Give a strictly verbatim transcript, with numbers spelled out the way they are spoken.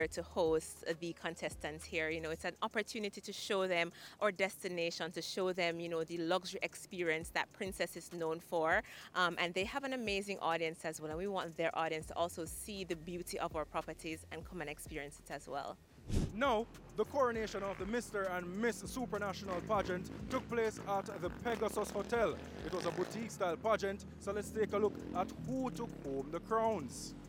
to host the contestants here. You know, it's an opportunity to show them our destination, to show them, you know, the luxury experience that Princess is known for. Um, and they have an amazing audience as well. And we want their audience to also see the beauty of our properties and come and experience it as well. Now, the coronation of the Mister and Miss Supranational pageant took place at the Pegasus Hotel. It was a boutique-style pageant, so let's take a look at who took home the crowns.